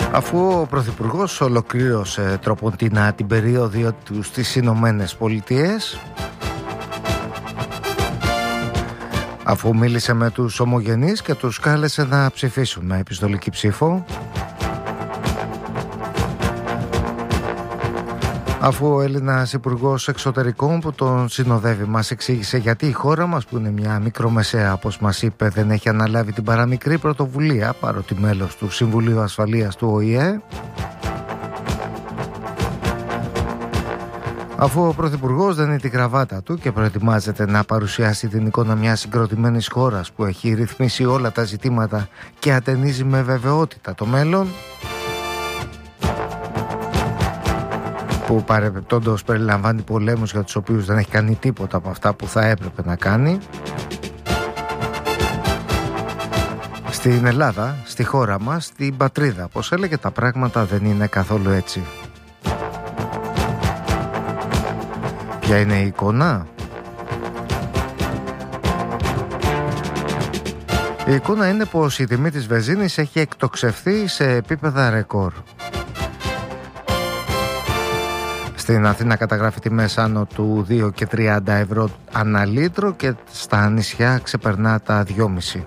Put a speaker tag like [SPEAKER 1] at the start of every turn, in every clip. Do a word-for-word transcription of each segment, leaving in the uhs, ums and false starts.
[SPEAKER 1] Αφού ο Πρωθυπουργός ολοκλήρωσε τροποντινά την περίοδο του στις Ηνωμένες Πολιτείες, αφού μίλησε με τους ομογενείς και τους κάλεσε να ψηφίσουν με επιστολική ψήφο, αφού ο Έλληνας Υπουργός Εξωτερικών που τον συνοδεύει μας εξήγησε γιατί η χώρα μας, που είναι μια μικρομεσαία όπως μας είπε, δεν έχει αναλάβει την παραμικρή πρωτοβουλία παρότι μέλος του Συμβουλίου Ασφαλείας του Ο Η Ε, αφού ο Πρωθυπουργός δένει την κραβάτα του και προετοιμάζεται να παρουσιάσει την εικόνα μιας συγκροτημένης χώρας που έχει ρυθμίσει όλα τα ζητήματα και ατενίζει με βεβαιότητα το μέλλον, που παρεμπιπτόντως περιλαμβάνει πολέμους για τους οποίους δεν έχει κάνει τίποτα από αυτά που θα έπρεπε να κάνει, στην Ελλάδα, στη χώρα μας, στην πατρίδα, όπως έλεγε, τα πράγματα δεν είναι καθόλου έτσι. Ποια είναι η εικόνα? Η εικόνα είναι πως η τιμή της βενζίνης έχει εκτοξευθεί σε επίπεδα ρεκόρ. Στην Αθήνα καταγράφει τιμές άνω του δύο και τριάντα ευρώ ανά λίτρο και στα νησιά ξεπερνά τα δυόμισι.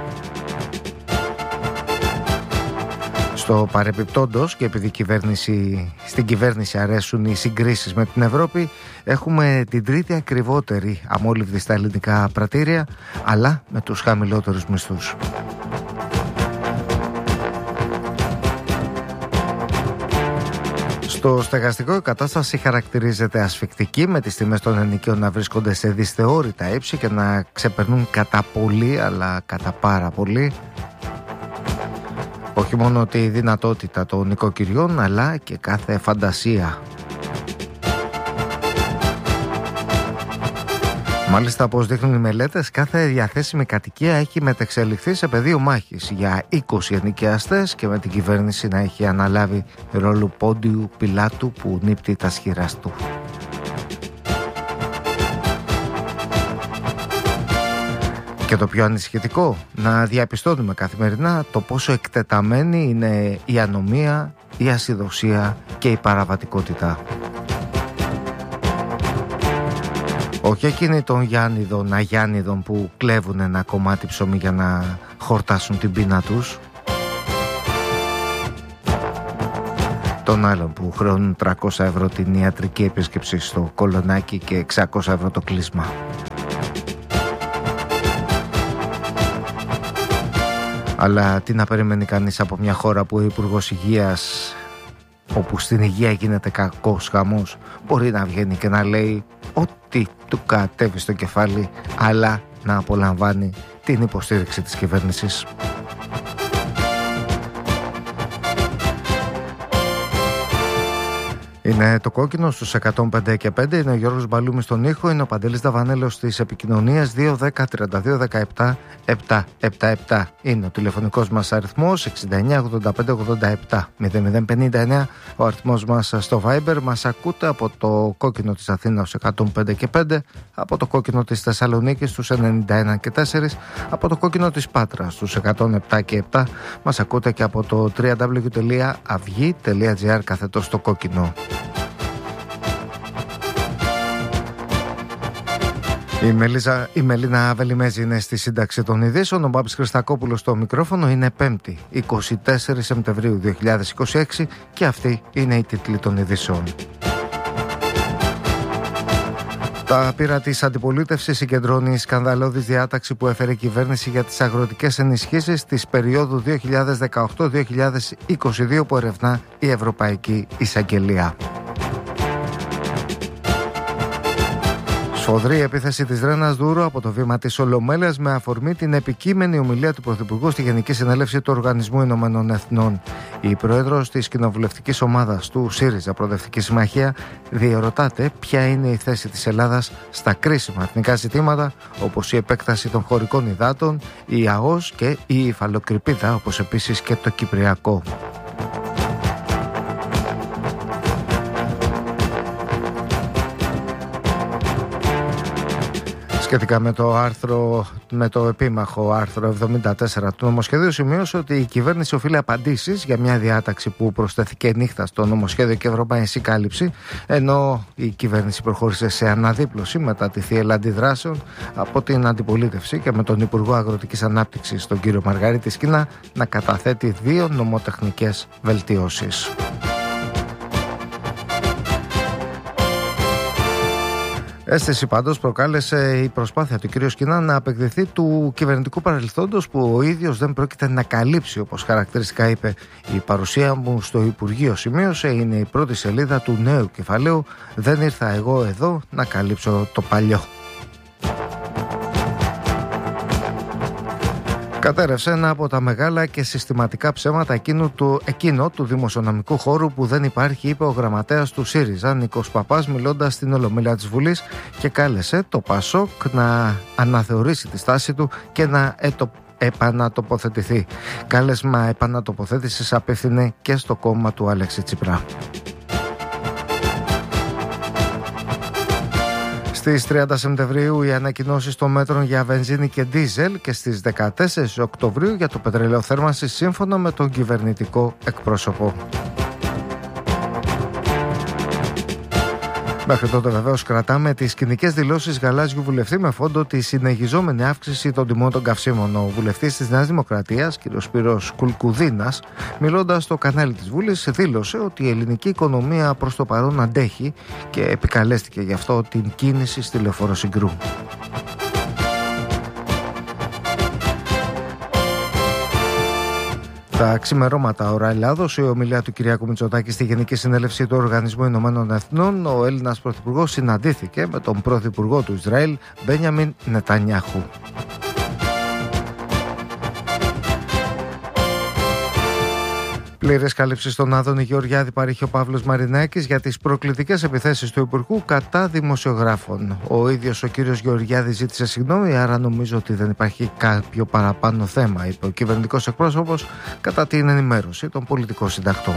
[SPEAKER 1] Στο παρεπιπτόντος, και επειδή κυβέρνηση, στην κυβέρνηση αρέσουν οι συγκρίσεις με την Ευρώπη, έχουμε την τρίτη ακριβότερη αμόλυβδη στα ελληνικά πρατήρια, αλλά με τους χαμηλότερους μισθούς. Στο στεγαστικό η κατάσταση χαρακτηρίζεται ασφικτική, με τις τιμές των ενοικίων να βρίσκονται σε δυσθεώρητα ύψη και να ξεπερνούν κατά πολύ, αλλά κατά πάρα πολύ, όχι μόνο τη δυνατότητα των νοικοκυριών, αλλά και κάθε φαντασία. Μάλιστα, όπως δείχνουν οι μελέτες, κάθε διαθέσιμη κατοικία έχει μετεξελιχθεί σε πεδίο μάχης για είκοσι ενοικιαστές και με την κυβέρνηση να έχει αναλάβει ρόλο πόντιου πιλάτου που νύπτει τα σχήρας του. Και το πιο ανησυχητικό, να διαπιστώνουμε καθημερινά το πόσο εκτεταμένη είναι η ανομία, η ασυδοσία και η παραβατικότητα. Όχι εκείνοι των Γιάννηδων, Αγιάννηδων που κλέβουν ένα κομμάτι ψωμί για να χορτάσουν την πείνα τους, των άλλων που χρεώνουν τριακόσια ευρώ την ιατρική επίσκεψη στο κολονάκι και εξακόσια ευρώ το κλείσμα. Αλλά τι να περιμένει κανείς από μια χώρα που ο Υπουργός Υγείας, όπου στην υγεία γίνεται κακός χαμός, μπορεί να βγαίνει και να λέει ό,τι του κατέβει στο κεφάλι, αλλά να απολαμβάνει την υποστήριξη της κυβέρνησης. Είναι το κόκκινο στους εκατόν πέντε και πέντε. Είναι ο Γιώργος Μπαλούμης στον ήχο. Είναι ο Παντελής Δαβανέλος στις επικοινωνίες. Δύο δέκα τριάντα δύο δεκαεπτά επτακόσια εβδομήντα επτά είναι ο τηλεφωνικός μας αριθμός. εξήντα εννιά ογδόντα πέντε ογδόντα επτά μηδέν μηδέν πενήντα εννιά ο αριθμός μας στο Viber. Μας ακούτε από το κόκκινο της Αθήνας στους εκατόν πέντε και πέντε, από το κόκκινο της Θεσσαλονίκης στους ενενήντα ένα και τέσσερα, από το κόκκινο της Πάτρας στους εκατόν επτά και επτά. Μας ακούτε και από το double-u double-u double-u τελεία αυγή τελεία τζι άρ καθετός στο κόκκινο. Η, Μελίζα, η Μελίνα Βελιμέζη είναι στη σύνταξη των ειδήσεων. Ο Μπάμπης Χριστακόπουλος στο μικρόφωνο. Είναι πέμπτη, εικοστή τέταρτη Σεπτεμβρίου δύο χιλιάδες είκοσι έξι και αυτή είναι η τίτλη των ειδήσεων. Τα πείρα της αντιπολίτευσης συγκεντρώνει σκανδαλώδης διάταξη που έφερε η κυβέρνηση για τις αγροτικές ενισχύσεις της περίοδου δύο χιλιάδες δεκαοκτώ δύο χιλιάδες είκοσι δύο που ερευνά η Ευρωπαϊκή Εισαγγελία. Σφοδρή επίθεση της Ρένας Δούρου από το βήμα της Ολομέλειας με αφορμή την επικείμενη ομιλία του Πρωθυπουργού στη Γενική Συνέλευση του Οργανισμού Ηνωμένων Εθνών. Η πρόεδρος της κοινοβουλευτικής ομάδας του ΣΥΡΙΖΑ Προοδευτική Συμμαχία διερωτάται ποια είναι η θέση της Ελλάδας στα κρίσιμα εθνικά ζητήματα, όπως η επέκταση των χωρικών υδάτων, η ΑΟΣ και η υφαλοκρηπίδα, όπως επίσης και το Κυπριακό. Σχετικά με το άρθρο, με το επίμαχο άρθρο εβδομήντα τέσσερα του νομοσχεδίου, σημείωσε ότι η κυβέρνηση οφείλει απαντήσεις για μια διάταξη που προσθέθηκε νύχτα στο νομοσχέδιο και ευρωμαϊκή κάλυψη, ενώ η κυβέρνηση προχώρησε σε αναδίπλωση μετά τη θύελλα αντιδράσεων από την αντιπολίτευση και με τον Υπουργό Αγροτικής Ανάπτυξης, τον κύριο Μαργαρίτη Σκίνα, να καταθέτει δύο νομοτεχνικές βελτιώσεις. Αίσθηση πάντως προκάλεσε η προσπάθεια του κ. Σκίνα να απεκδηθεί του κυβερνητικού παρελθόντος που ο ίδιος δεν πρόκειται να καλύψει, όπως χαρακτηριστικά είπε. Η παρουσία μου στο Υπουργείο, σημείωσε, είναι η πρώτη σελίδα του νέου κεφαλαίου. Δεν ήρθα εγώ εδώ να καλύψω το παλιό. Κατέρευσε ένα από τα μεγάλα και συστηματικά ψέματα εκείνου του, εκείνο του δημοσιονομικού χώρου που δεν υπάρχει, είπε ο γραμματέας του ΣΥΡΙΖΑ, Νίκος Παπάς, μιλώντας στην Ολομέλεια της Βουλής, και κάλεσε το ΠΑΣΟΚ να αναθεωρήσει τη στάση του και να ετο, επανατοποθετηθεί. Κάλεσμα επανατοποθέτησης απέφθινε και στο κόμμα του Αλέξη Τσίπρα. Στις τριάντα Σεπτεμβρίου οι ανακοινώσεις των μέτρων για βενζίνη και ντίζελ και στις δεκατέσσερις Οκτωβρίου για το πετρέλαιο θέρμανσης, σύμφωνα με τον κυβερνητικό εκπρόσωπο. Μέχρι τότε βεβαίως κρατάμε τις κοινικές δηλώσεις γαλάζιου βουλευτή με φόντο τη συνεχιζόμενη αύξηση των τιμών των καυσίμων. Ο βουλευτής της Νέας Δημοκρατίας, κ. Σπύρος Κουλκουδίνας, μιλώντας στο κανάλι της Βουλής, δήλωσε ότι η ελληνική οικονομία προς το παρόν αντέχει και επικαλέστηκε γι' αυτό την κίνηση στη Λεωφόρο Συγκρού. Τα ξημερώματα ώρα Ελλάδος, η ομιλία του Κυριάκου Μητσοτάκη στη Γενική Συνέλευση του Οργανισμού Ηνωμένων Εθνών, ο Έλληνας Πρωθυπουργός συναντήθηκε με τον Πρωθυπουργό του Ισραήλ, Μπένιαμιν Νετανιάχου. Πλήρες κάλυψη στον Άδωνη Γεωργιάδη παρήχε ο Παύλος Μαρινάκης για τις προκλητικές επιθέσεις του Υπουργού κατά δημοσιογράφων. Ο ίδιος ο κύριος Γεωργιάδης ζήτησε συγγνώμη, άρα νομίζω ότι δεν υπάρχει κάποιο παραπάνω θέμα, είπε ο κυβερνητικός εκπρόσωπος κατά την ενημέρωση των πολιτικών συντακτών.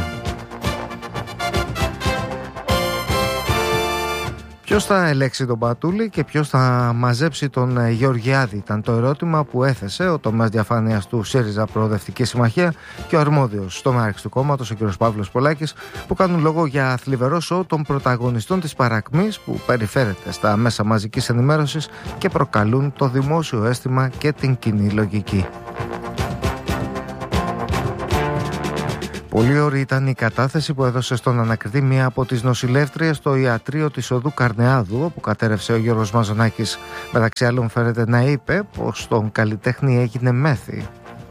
[SPEAKER 1] Ποιος θα ελέξει τον Πατούλη και ποιος θα μαζέψει τον Γεωργιάδη, ήταν το ερώτημα που έθεσε ο τομέας διαφάνειας του ΣΥΡΙΖΑ Προοδευτική Συμμαχία και ο αρμόδιος στο ΜΕΡΑΞ του κόμματος, ο κ. Παύλος Πολάκης, που κάνουν λόγο για θλιβερό σοου των πρωταγωνιστών της παρακμής που περιφέρεται στα μέσα μαζικής ενημέρωσης και προκαλούν το δημόσιο αίσθημα και την κοινή λογική. Πολύ ωραία ήταν η κατάθεση που έδωσε στον ανακριτή μία από τις νοσηλεύτριες στο ιατρείο της οδού Καρνεάδου, όπου κατέρευσε ο Γιώργος Μαζονάκης. Μεταξύ άλλων φέρεται να είπε πως τον καλλιτέχνη έγινε μέθη.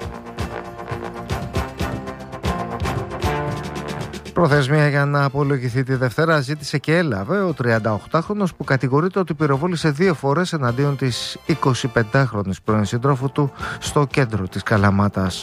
[SPEAKER 1] Προθεσμία για να απολογηθεί τη Δευτέρα ζήτησε και έλαβε ο τριανταοκτάχρονος που κατηγορείται ότι πυροβόλησε δύο φορές εναντίον της εικοσιπεντάχρονης πρώην συντρόφου του στο κέντρο της Καλαμάτας.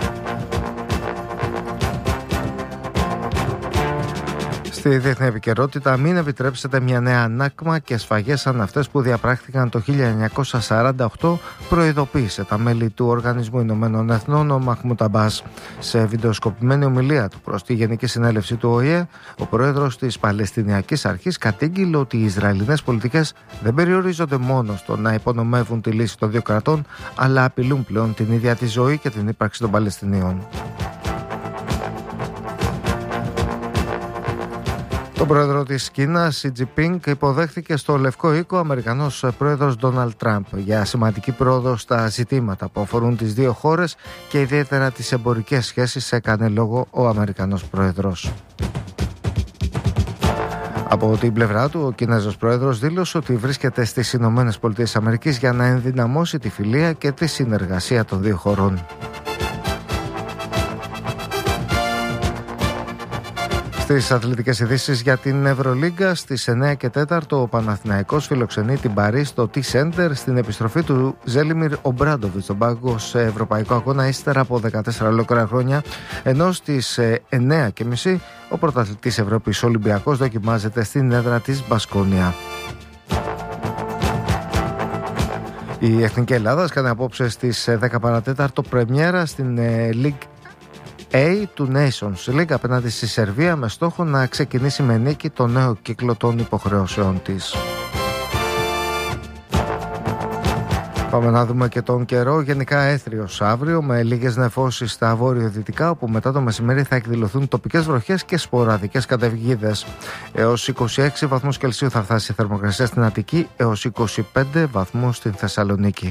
[SPEAKER 1] Στη διεθνή επικαιρότητα, μην επιτρέψετε μια νέα ανάκμα και σφαγές σαν αυτές που διαπράχθηκαν το χίλια εννιακόσια σαράντα οκτώ, προειδοποίησε τα μέλη του Οργανισμού Ηνωμένων Εθνών ο Μαχμούντ Αμπάς. Σε βιντεοσκοπημένη ομιλία του προς τη Γενική Συνέλευση του Ο Η Ε, ο πρόεδρος της Παλαιστινιακής Αρχής κατήγγειλε ότι οι Ισραηλινές πολιτικές δεν περιορίζονται μόνο στο να υπονομεύουν τη λύση των δύο κρατών, αλλά απειλούν πλέον την ίδια τη ζωή και την ύπαρξη των Παλαιστινίων. Τον πρόεδρο της Κίνας, Σι Τζινπίνγκ, υποδέχθηκε στο Λευκό Οίκο ο Αμερικανός πρόεδρος Ντόναλντ Τραμπ για σημαντική πρόοδο στα ζητήματα που αφορούν τις δύο χώρες και ιδιαίτερα τις εμπορικές σχέσεις, έκανε λόγο ο Αμερικανός πρόεδρος. Από την πλευρά του, ο Κινέζος πρόεδρος δήλωσε ότι βρίσκεται στις Ηνωμένες Πολιτείες Αμερικής για να ενδυναμώσει τη φιλία και τη συνεργασία των δύο χωρών. Στις αθλητικές ειδήσεις για την Ευρωλίγκα, στις εννέα και τέσσερα ο Παναθηναϊκός φιλοξενεί την Παρί στο T-Center στην επιστροφή του Ζέλιμιρ Ομπράντοβιτς στον πάγκο σε ευρωπαϊκό αγώνα ύστερα από δεκατέσσερα ολόκληρα χρόνια, ενώ στις εννέα και μισή ο πρωταθλητής Ευρώπης Ολυμπιακός δοκιμάζεται στην έδρα της Μπασκόνια. Η Εθνική Ελλάδα κάνει απόψε στις δέκα παρά τέταρτο πρεμιέρα στην League A του Nations League απέναντι στη Σερβία με στόχο να ξεκινήσει με νίκη το νέο κύκλο των υποχρεώσεών της. Πάμε να δούμε και τον καιρό. Γενικά έθριος αύριο με λίγες νεφώσεις στα βόρειο-δυτικά, όπου μετά το μεσημέρι θα εκδηλωθούν τοπικές βροχές και σποραδικές καταιγίδες. Έως είκοσι έξι βαθμούς Κελσίου θα φτάσει η θερμοκρασία στην Αττική, έως είκοσι πέντε βαθμούς στην Θεσσαλονίκη.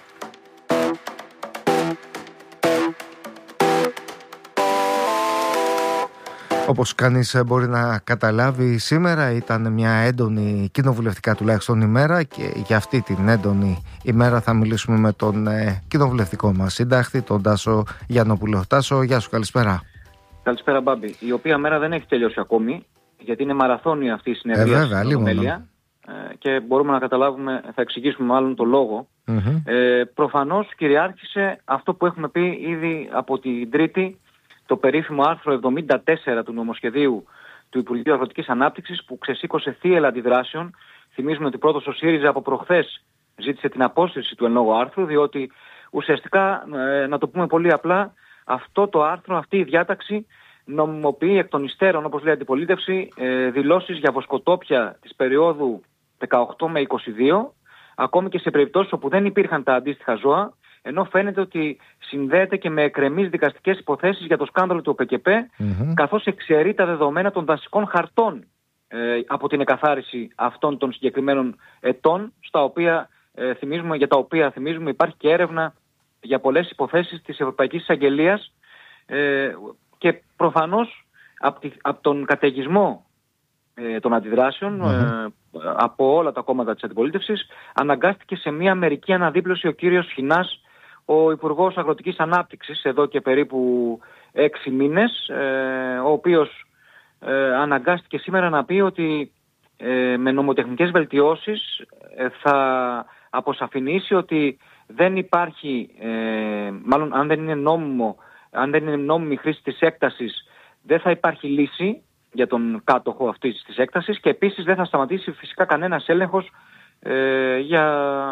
[SPEAKER 1] Όπως κανείς μπορεί να καταλάβει, σήμερα ήταν μια έντονη κοινοβουλευτικά τουλάχιστον ημέρα, και για αυτή την έντονη ημέρα θα μιλήσουμε με τον ε, κοινοβουλευτικό μας συντάκτη, τον Τάσο Γιαννόπουλο. Τάσο, γεια σου, καλησπέρα.
[SPEAKER 2] Καλησπέρα, Μπάμπη. Η οποία μέρα δεν έχει τελειώσει ακόμη, γιατί είναι μαραθώνια αυτή η συνεδρία
[SPEAKER 1] ε, στην
[SPEAKER 2] Ολομέλεια, ε, και μπορούμε να καταλάβουμε, θα εξηγήσουμε μάλλον το λόγο. Mm-hmm. Ε, προφανώς κυριάρχησε αυτό που έχουμε πει ήδη από την Τρίτη, το περίφημο άρθρο εβδομήντα τέσσερα του νομοσχεδίου του Υπουργείου Αγροτικής Ανάπτυξης, που ξεσήκωσε θύελλα αντιδράσεων. Θυμίζουμε ότι πρώτος ο ΣΥΡΙΖΑ από προχθές ζήτησε την απόσυρση του εν λόγω άρθρου, διότι ουσιαστικά, ε, να το πούμε πολύ απλά, αυτό το άρθρο, αυτή η διάταξη νομιμοποιεί εκ των υστέρων, όπως λέει η αντιπολίτευση, ε, δηλώσεις για βοσκοτόπια της περίοδου δεκαοκτώ με είκοσι δύο, ακόμη και σε περιπτώσεις όπου δεν υπήρχαν τα αντίστοιχα ζώα, ενώ φαίνεται ότι συνδέεται και με εκκρεμείς δικαστικές υποθέσεις για το σκάνδαλο του ΟΠΕΚΕΠΕ, mm-hmm. καθώς εξαιρεί τα δεδομένα των δασικών χαρτών ε, από την εκαθάριση αυτών των συγκεκριμένων ετών, στα οποία, ε, θυμίζουμε, για τα οποία θυμίζουμε υπάρχει και έρευνα για πολλές υποθέσεις της Ευρωπαϊκής Εισαγγελίας, ε, και προφανώς από, τη, από τον καταιγισμό ε, των αντιδράσεων mm-hmm. ε, από όλα τα κόμματα της αντιπολίτευσης, αναγκάστηκε σε μια μερική αναδίπλωση ο κύριος Σχοινάς, ο Υπουργός Αγροτικής Ανάπτυξης, εδώ και περίπου έξι μήνες, ε, ο οποίος ε, αναγκάστηκε σήμερα να πει ότι ε, με νομοτεχνικές βελτιώσεις ε, θα αποσαφηνίσει ότι δεν υπάρχει, ε, μάλλον αν δεν είναι νόμιμο, αν δεν είναι νόμιμη χρήση της έκτασης, δεν θα υπάρχει λύση για τον κάτοχο αυτής της έκτασης, και επίσης δεν θα σταματήσει φυσικά κανένας έλεγχος ε, για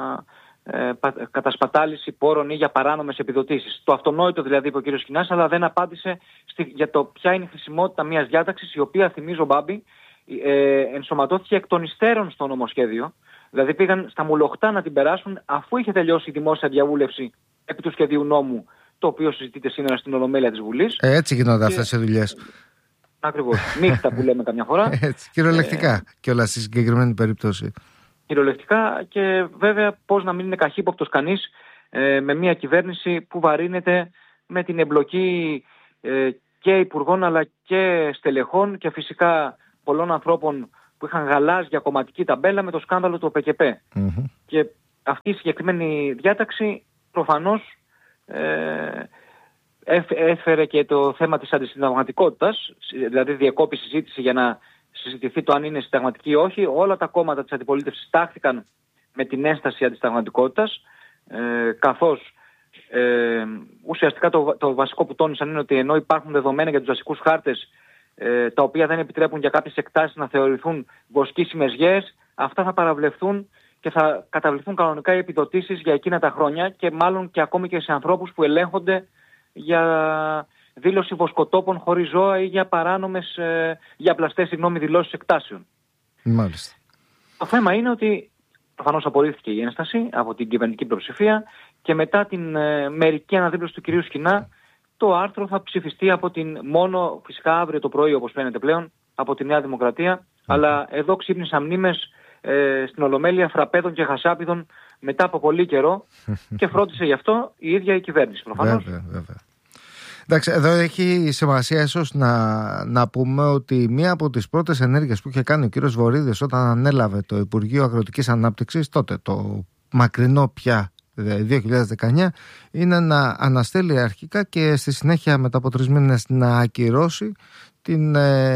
[SPEAKER 2] ε, κατασπατάληση πόρων ή για παράνομες επιδοτήσεις. Το αυτονόητο δηλαδή είπε ο κ. Σχοινάς, αλλά δεν απάντησε στη, για το ποια είναι η χρησιμότητα μιας διάταξης, η οποία, θυμίζω, Μπάμπη, ε, ενσωματώθηκε εκ των υστέρων στο νομοσχέδιο. Δηλαδή πήγαν στα μουλοχτά να την περάσουν αφού είχε τελειώσει η δημόσια διαβούλευση επί του σχεδίου νόμου, το οποίο συζητείται σήμερα στην Ολομέλεια της Βουλής.
[SPEAKER 1] Ε, έτσι γίνονται και... αυτές οι δουλειές.
[SPEAKER 2] Ακριβώς. Νύχτα που λέμε καμιά φορά.
[SPEAKER 1] Έτσι, κυριολεκτικά ε, και όλα στη συγκεκριμένη περίπτωση.
[SPEAKER 2] Κυριολεκτικά, και βέβαια πώς να μην είναι καχύποπτος κανείς ε, με μια κυβέρνηση που βαρύνεται με την εμπλοκή ε, και υπουργών αλλά και στελεχών και φυσικά πολλών ανθρώπων που είχαν γαλάζια κομματική ταμπέλα με το σκάνδαλο του ΟΠΕΚΕΠΕ. Mm-hmm. Και αυτή η συγκεκριμένη διάταξη προφανώς ε, έφερε και το θέμα της αντισυνταγματικότητας, δηλαδή διεκόπη συζήτηση για να συζητηθεί το αν είναι συνταγματική ή όχι. Όλα τα κόμματα της αντιπολίτευσης στάχθηκαν με την ένσταση αντισυνταγματικότητας, ε, καθώς ε, ουσιαστικά το, το βασικό που τόνισαν είναι ότι ενώ υπάρχουν δεδομένα για τους δασικούς χάρτες, ε, τα οποία δεν επιτρέπουν για κάποιες εκτάσεις να θεωρηθούν βοσκήσιμες γέες, αυτά θα παραβλεφθούν και θα καταβληθούν κανονικά οι επιδοτήσεις για εκείνα τα χρόνια, και μάλλον και ακόμη και σε ανθρώπους που ελέγχονται για δήλωση βοσκοτόπων χωρίς ζώα ή για παράνομες, ε, για πλαστές συγγνώμη δηλώσεις εκτάσεων.
[SPEAKER 1] Μάλιστα.
[SPEAKER 2] Το θέμα είναι ότι προφανώς απορρίφθηκε η ένσταση από την κυβερνητική πλειοψηφία, και μετά την ε, μερική αναδίπλωση του κυρίου Σχοινά, το άρθρο θα ψηφιστεί από την, μόνο φυσικά αύριο το πρωί όπως φαίνεται πλέον, από τη Νέα Δημοκρατία, mm. αλλά εδώ ξύπνησαν μνήμες ε, στην Ολομέλεια φραπέδων και χασάπιδων μετά από πολύ καιρό και φρόντισε γι' αυτό η ίδια η κυβέρνηση προφανώς.
[SPEAKER 1] Βέβαια, βέβαια. Εντάξει, εδώ έχει σημασία ίσως να, να πούμε ότι μία από τις πρώτες ενέργειες που είχε κάνει ο κύριος Βορίδης όταν ανέλαβε το Υπουργείο Αγροτικής Ανάπτυξης, τότε το μακρινό πια δύο χιλιάδες δεκαεννιά, είναι να αναστέλει αρχικά και στη συνέχεια μετά από τρεις μήνες να ακυρώσει την,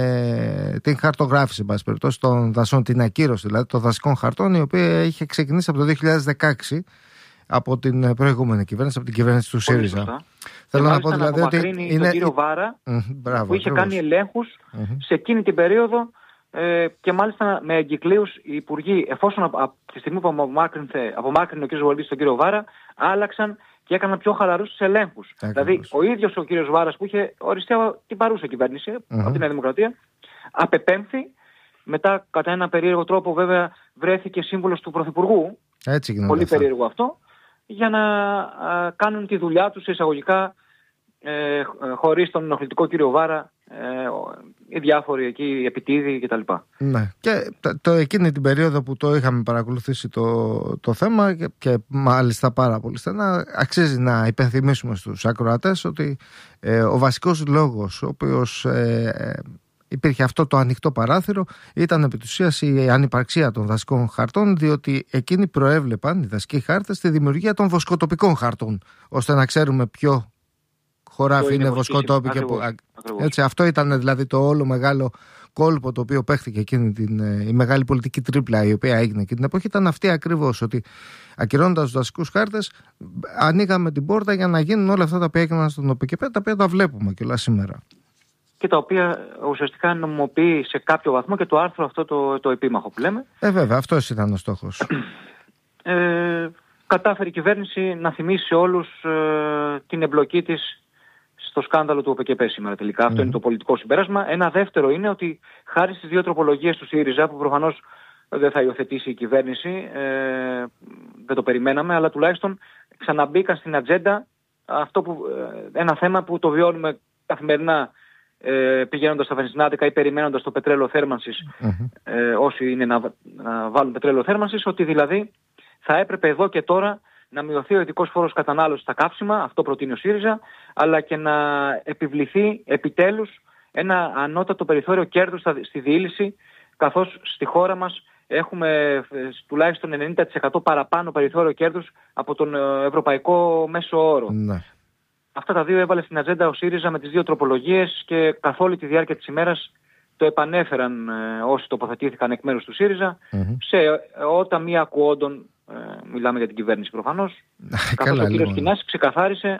[SPEAKER 1] ε, την χαρτογράφηση, εν πάση περιπτώσει, των δασών, την ακύρωση δηλαδή των δασικών χαρτών, η οποία είχε ξεκινήσει από το δύο χιλιάδες δεκαέξι από την προηγούμενη κυβέρνηση, από την κυβέρνηση του ΣΥΡΙΖΑ.
[SPEAKER 2] Θέλω να πω δηλαδή να ότι είναι τον κύριο Βάρα, mm, μπράβο, που είχε ακριβώς κάνει ελέγχους mm-hmm. σε εκείνη την περίοδο, ε, και μάλιστα με εγκυκλίους οι υπουργοί, εφόσον από, από τη στιγμή που απομάκρυνε ο κ. Βορίδης τον κύριο Βάρα, άλλαξαν και έκαναν πιο χαλαρούς τους ελέγχους. Ακριβώς. Δηλαδή ο ίδιος ο κύριος Βάρας, που είχε οριστεί την παρούσα κυβέρνηση mm-hmm. από την Νέα Δημοκρατία, απεπέμφθη, μετά κατά ένα περίεργο τρόπο βέβαια βρέθηκε σύμβουλος του Πρωθυπουργού.
[SPEAKER 1] Έτσι,
[SPEAKER 2] πολύ περίεργο αυτό, για να α, κάνουν τη δουλειά τους εισαγωγικά ε, χωρίς τον ενοχλητικό κύριο Βάρα, ε, οι διάφοροι εκεί επιτίδοι κτλ.
[SPEAKER 1] Ναι, και το, το, εκείνη την περίοδο που το είχαμε παρακολουθήσει το, το θέμα και, και μάλιστα πάρα πολύ στενά, αξίζει να υπενθυμίσουμε στους ακροατές ότι ε, ο βασικός λόγος ο οποίος ε, υπήρχε αυτό το ανοιχτό παράθυρο ήταν επί της ουσίας η ανυπαρξία των δασικών χαρτών, διότι εκείνοι προέβλεπαν οι δασικοί χάρτες τη δημιουργία των βοσκοτοπικών χαρτών, ώστε να ξέρουμε ποιο χωράφι είναι βοσκοτόπι. Και που... Έτσι, αυτό ήταν δηλαδή το όλο μεγάλο κόλπο το οποίο παίχθηκε εκείνη την, η μεγάλη πολιτική τρίπλα η οποία έγινε εκείνη την εποχή. Ήταν αυτή ακριβώς, ότι ακυρώνοντας τους δασικούς χάρτες ανοίγαμε την πόρτα για να γίνουν όλα αυτά τα οποία έγιναν στον ΟΠΚΠ, τα οποία τα βλέπουμε κιόλας σήμερα.
[SPEAKER 2] Και τα οποία ουσιαστικά νομιμοποιεί σε κάποιο βαθμό και το άρθρο αυτό το, το επίμαχο που λέμε.
[SPEAKER 1] Ε, βέβαια, αυτός ήταν ο στόχος.
[SPEAKER 2] Ε, κατάφερε η κυβέρνηση να θυμίσει σε όλους ε, την εμπλοκή της στο σκάνδαλο του ΟΠΚΠ σήμερα τελικά. Mm-hmm. Αυτό είναι το πολιτικό συμπέρασμα. Ένα δεύτερο είναι ότι χάρη στις δύο τροπολογίες του ΣΥΡΙΖΑ, που προφανώς δεν θα υιοθετήσει η κυβέρνηση, ε, δεν το περιμέναμε, αλλά τουλάχιστον ξαναμπήκαν στην ατζέντα αυτό που, ε, ένα θέμα που το βιώνουμε καθημερινά ε, πηγαίνοντας στα βενζινάδικα ή περιμένοντας το πετρέλαιο θέρμανσης, mm-hmm. ε, όσοι είναι να, να βάλουν πετρέλαιο θέρμανσης, ότι δηλαδή θα έπρεπε εδώ και τώρα να μειωθεί ο ειδικός φόρος κατανάλωσης στα καύσιμα, αυτό προτείνει ο ΣΥΡΙΖΑ, αλλά και να επιβληθεί επιτέλους ένα ανώτατο περιθώριο κέρδους στη διήλυση, καθώς στη χώρα μας έχουμε τουλάχιστον ενενήντα τοις εκατό παραπάνω περιθώριο κέρδους από τον ευρωπαϊκό μέσο όρο.
[SPEAKER 1] Ναι.
[SPEAKER 2] Αυτά τα δύο έβαλε στην ατζέντα ο ΣΥΡΙΖΑ με τις δύο τροπολογίες και καθ' όλη τη διάρκεια της ημέρας το επανέφεραν ε, όσοι τοποθετήθηκαν εκ μέρους του ΣΥΡΙΖΑ, mm-hmm. σε ε, όταν μία ακουόντων, ε, μιλάμε για την κυβέρνηση προφανώς, καθώς ο κύριος Κινάς ξεκαθάρισε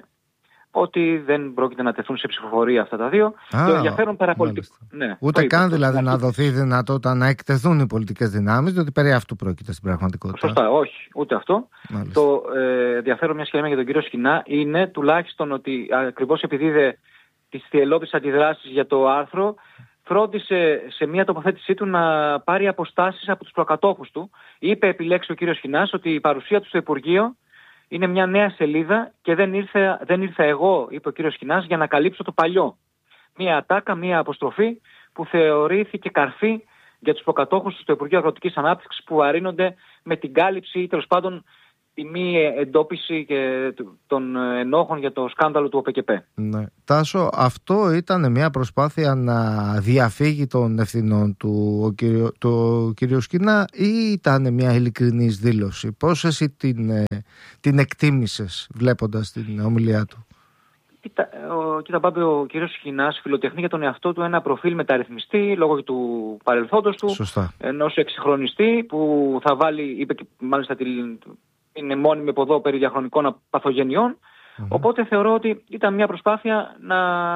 [SPEAKER 2] ότι δεν πρόκειται να τεθούν σε ψηφοφορία αυτά τα δύο.
[SPEAKER 1] Ah,
[SPEAKER 2] το ενδιαφέρον παραπολιτικό. Ναι,
[SPEAKER 1] ούτε καν δηλαδή να δοθεί δυνατότητα να εκτεθούν οι πολιτικές δυνάμεις, διότι περί αυτού πρόκειται στην πραγματικότητα.
[SPEAKER 2] Σωστά, όχι, ούτε αυτό. Μάλιστα. Το ε, ενδιαφέρον μια σχέση για τον κύριο Σκινά είναι τουλάχιστον ότι ακριβώς επειδή είδε τις θυελλώδεις αντιδράσεις για το άρθρο, φρόντισε σε μια τοποθέτησή του να πάρει αποστάσεις από τους προκατόχους του. Είπε επιλέξει ο κύριος Σκινάς ότι η παρουσία του στο Υπουργείο είναι μια νέα σελίδα και δεν ήρθε, δεν ήρθα εγώ, είπε ο κύριος Σκινάς, για να καλύψω το παλιό. Μια ατάκα, μια αποστροφή που θεωρήθηκε καρφή για τους προκατόχους στο Υπουργείο Αγροτικής Ανάπτυξης, που βαρύνονται με την κάλυψη ή τέλος πάντων τη μη εντόπιση και των ενόχων για το σκάνδαλο του ΟΠΚΠ.
[SPEAKER 1] Ναι. Τάσο, αυτό ήταν μια προσπάθεια να διαφύγει των ευθυνών του ο κύριο, το κύριο Σκινά, ή ήταν μια ειλικρινής δήλωση? Πώς εσύ την, την εκτίμησες βλέποντας την ομιλία του?
[SPEAKER 2] Κοίτα, ο, κοίτα Μπάμπη, ο κύριος Σκινάς φιλοτεχνεί για τον εαυτό του ένα προφίλ μεταρρυθμιστή λόγω του παρελθόντος του.
[SPEAKER 1] Σωστά.
[SPEAKER 2] Ενός εξυγχρονιστή που θα βάλει, είπε και μάλιστα τη, είναι μόνιμη από εδώ περί διαχρονικών παθογενειών. Mm-hmm. Οπότε θεωρώ ότι ήταν μια προσπάθεια να,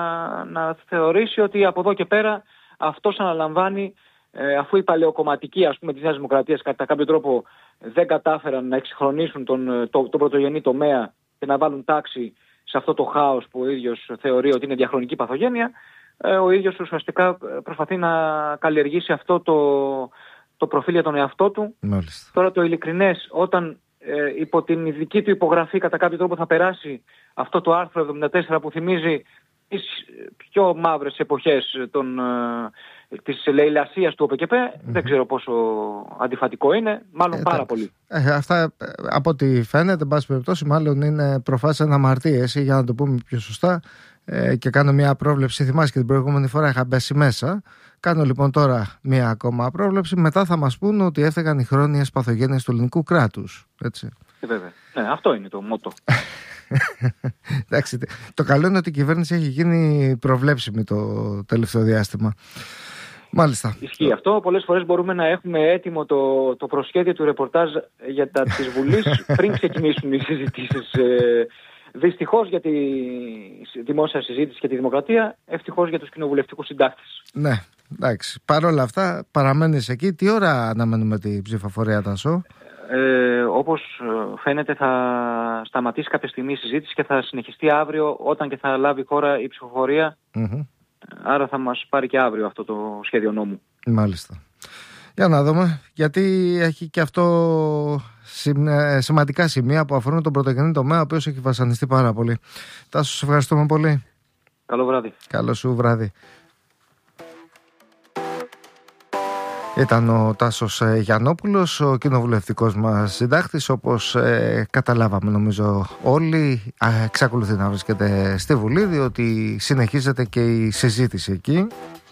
[SPEAKER 2] να θεωρήσει ότι από εδώ και πέρα αυτός αναλαμβάνει, ε, αφού οι παλαιοκομματικοί, ας πούμε, της Νέας Δημοκρατίας κατά κάποιο τρόπο δεν κατάφεραν να εξυγχρονίσουν τον, το, το πρωτογενή τομέα και να βάλουν τάξη σε αυτό το χάος που ο ίδιος θεωρεί ότι είναι διαχρονική παθογένεια, ε, ο ίδιος ουσιαστικά προσπαθεί να καλλιεργήσει αυτό το, το προφίλ για τον εαυτό του.
[SPEAKER 1] Μάλιστα.
[SPEAKER 2] Τώρα το ειλικρινές, όταν ε, υπό την ειδική του υπογραφή κατά κάποιο τρόπο θα περάσει αυτό το άρθρο εβδομήντα τέσσερα που θυμίζει τις πιο μαύρες εποχές των, ε, της λαιλασίας του ΟΠΚΠ, mm-hmm. δεν ξέρω πόσο αντιφατικό είναι, μάλλον ε, πάρα τα, πολύ.
[SPEAKER 1] Ε, αυτά από ό,τι φαίνεται, εν πάση περιπτώσει, μάλλον είναι προφάσεις αναμαρτίες, για να το πούμε πιο σωστά, ε, και κάνω μια πρόβλεψη. Θυμάσαι και την προηγούμενη φορά είχα μπέσει μέσα. Κάνω λοιπόν τώρα μια ακόμα πρόβλεψη. Μετά θα μας πούν ότι έφταιγαν οι χρόνιες παθογένειες του ελληνικού κράτους. Έτσι.
[SPEAKER 2] Ε, βέβαια. Ναι, αυτό είναι το μότο.
[SPEAKER 1] Εντάξει, το καλό είναι ότι η κυβέρνηση έχει γίνει προβλέψιμη το τελευταίο διάστημα. Μάλιστα.
[SPEAKER 2] Ισχύει αυτό. Πολλές φορές μπορούμε να έχουμε έτοιμο το, το προσχέδιο του ρεπορτάζ για τα της Βουλής πριν ξεκινήσουν οι συζητήσεις. Ε, δυστυχώς για τη δημόσια συζήτηση και τη δημοκρατία, ευτυχώς για τους κοινοβουλευτικούς συντάκτες.
[SPEAKER 1] Ναι, εντάξει. Παρ' όλα αυτά παραμένεις εκεί. Τι ώρα αναμένουμε την ψηφοφορία, Τάσο?
[SPEAKER 2] Ε, όπως φαίνεται θα σταματήσει κάποια στιγμή η συζήτηση και θα συνεχιστεί αύριο όταν και θα λάβει η χώρα η ψηφοφορία. Mm-hmm. Άρα θα μας πάρει και αύριο αυτό το σχέδιο νόμου.
[SPEAKER 1] Μάλιστα. Για να δούμε, γιατί έχει και αυτό σημαντικά σημεία που αφορούν τον πρωτογενή τομέα, ο οποίος έχει βασανιστεί πάρα πολύ. Τάσο, σε ευχαριστούμε πολύ.
[SPEAKER 2] Καλό βράδυ.
[SPEAKER 1] Καλό σου βράδυ. Ήταν ο Τάσος Γιαννόπουλος, ο κοινοβουλευτικός μας συντάκτης, όπως ε, καταλάβαμε νομίζω όλοι. ε, εξακολουθεί να βρίσκεται στη Βουλή, διότι συνεχίζεται και η συζήτηση εκεί.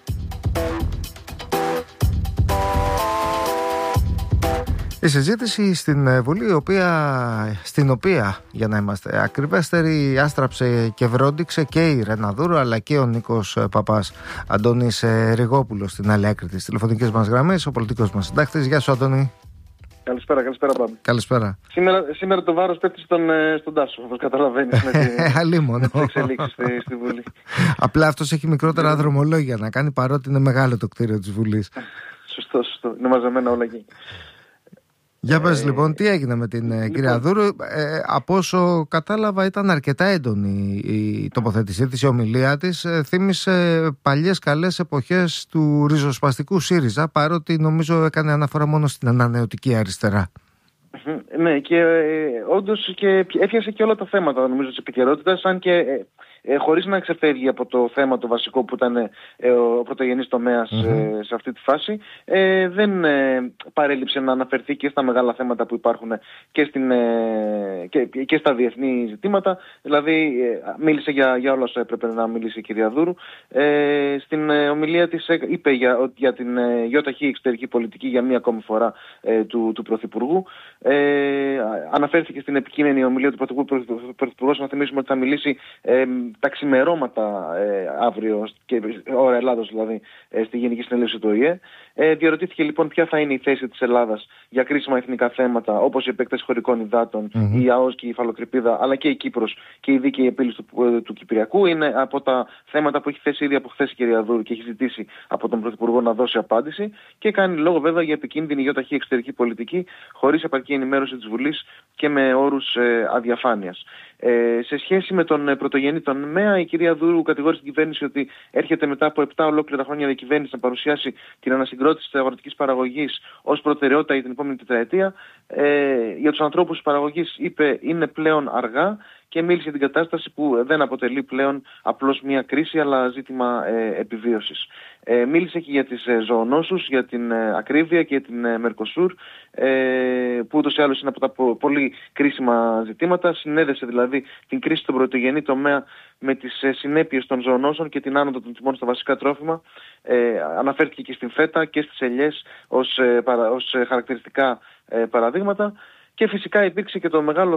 [SPEAKER 1] Η συζήτηση στην Βουλή, η οποία, στην οποία, για να είμαστε ακριβέστεροι, άστραψε και βρόντιξε και η Ρεναδούρου, αλλά και ο Νίκος Παπάς. Αντώνης Ριγόπουλος στην άλλη άκρη της τηλεφωνικής μας γραμμής, ο πολιτικός μας συντάκτης. Γεια σου, Αντώνη.
[SPEAKER 3] Καλησπέρα, καλησπέρα πράγμα.
[SPEAKER 1] Καλησπέρα.
[SPEAKER 3] Σήμερα, σήμερα το βάρος πέφτει στον, στον Τάσο, όπως καταλαβαίνεις, με, τη, με τις εξελίξεις στη, στη Βουλή.
[SPEAKER 1] Απλά αυτός έχει μικρότερα δρομολόγια να κάνει, παρότι είναι μεγάλο το κτίριο της Βουλής.
[SPEAKER 3] Σωστό, σωστό. Είναι μαζεμένα όλα εκεί.
[SPEAKER 1] Για πες ε, λοιπόν, τι έγινε με την λοιπόν, κυρία Δούρου. Ε, από όσο κατάλαβα ήταν αρκετά έντονη η τοποθέτησή της, η ομιλία της. Ε, θύμισε παλιές καλές εποχές του ριζοσπαστικού ΣΥΡΙΖΑ, παρότι νομίζω έκανε αναφορά μόνο στην ανανεωτική αριστερά.
[SPEAKER 3] Ναι, και ε, όντως και έφτιασε και όλα τα θέματα νομίζω της επικαιρότητας, αν και ε, ε, χωρίς να ξεφεύγει από το θέμα το βασικό που ήταν ε, ο πρωτογενής τομέας mm-hmm. ε, σε αυτή τη φάση, ε, δεν ε, παρέλειψε να αναφερθεί και στα μεγάλα θέματα που υπάρχουν και, στην, ε, και, και στα διεθνή ζητήματα. Δηλαδή ε, μίλησε για, για όλα όσα έπρεπε να μιλήσει η κυρία Δούρου. Ε, στην ε, ομιλία της ε, είπε για, για την ε, ΙΧ εξωτερική πολιτική για μία ακόμη φορά ε, του, του Πρωθυπουργού. Ε, αναφέρθηκε στην επικείμενη ομιλία του Πρωθυπουργού, να θυμίσουμε ότι θα μιλήσει ε, τα ξημερώματα ε, αύριο, και, ώρα Ελλάδος δηλαδή, ε, στη Γενική Συνέλευση του ΟΗΕ. Ε, διαρωτήθηκε λοιπόν ποια θα είναι η θέση της Ελλάδας για κρίσιμα εθνικά θέματα, όπως η επέκταση χωρικών υδάτων, mm-hmm. η ΑΟΣ και η υφαλοκρηπίδα, αλλά και η Κύπρος και η δίκαιη επίλυση του, του Κυπριακού. Είναι από τα θέματα που έχει θέσει ήδη από χθες η κυρία Δούρου και έχει ζητήσει από τον Πρωθυπουργό να δώσει απάντηση, και κάνει λόγο βέβαια για επικίνδυνη ΙΧ εξωτερική πολιτική, χωρίς επαρκή ενημέρωση της Βουλής και με όρους ε, αδιαφάνειας. Ε, σε σχέση με τον ε, πρωτογενή τομέα, η κυρία Δούρου κατηγόρησε την κυβέρνηση ότι έρχεται μετά από επτά ολόκληρα χρόνια διακυβέρνηση να παρουσιάσει την ανασυγκρότηση της αγροτικής παραγωγής ως προτεραιότητα για την επόμενη τετραετία. Ε, για τους ανθρώπους της παραγωγής είπε είναι πλέον αργά, και μίλησε για την κατάσταση που δεν αποτελεί πλέον απλώς μια κρίση, αλλά ζήτημα ε, επιβίωσης. Ε, μίλησε και για τις ε, ζωονόσους, για την ε, ακρίβεια και την ε, Μερκοσούρ, ε, που ούτως ή άλλως είναι από τα πο- πολύ κρίσιμα ζητήματα. Συνέδεσε δηλαδή την κρίση στον πρωτογενή τομέα με τις ε, συνέπειες των ζωονόσων και την άνοδο των τιμών στα βασικά τρόφιμα. Ε, αναφέρθηκε και στην φέτα και στις ελιές ως, ε, παρα, ως ε, χαρακτηριστικά ε, παραδείγματα. Και φυσικά υπήρξε και το μεγάλο